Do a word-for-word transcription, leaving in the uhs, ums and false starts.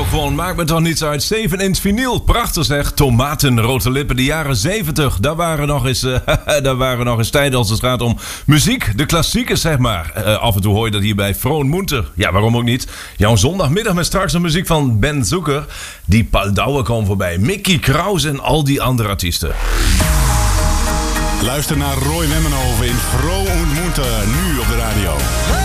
ook gewoon, maakt me toch niets uit. zeven inch vinyl, prachtig zeg. Tomaten, rote lippen, de jaren zeventig. Daar waren nog eens, uh, daar waren nog eens tijden als het gaat om muziek. De klassiekers, zeg maar. Uh, af en toe hoor je dat hier bij Vroon Moenter. Ja, waarom ook niet? Jouw zondagmiddag met straks de muziek van Ben Zoeker. Die Paul Douwe kwam voorbij. Mickey Kraus en al die andere artiesten. Luister naar Roy Wemmenhoven in Vroon Moenter. Nu op de radio.